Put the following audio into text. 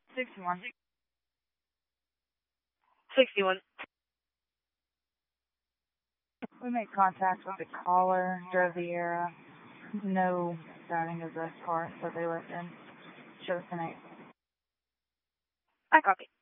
61. 61. We made contact with the caller, drove the area. No sighting of the car that they left in. Show us an 8. I copy.